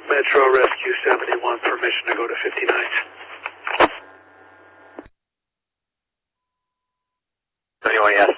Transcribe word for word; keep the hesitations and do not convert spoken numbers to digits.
Metro Rescue seventy-one, permission to go to fifty-nine. seventy-one, yes.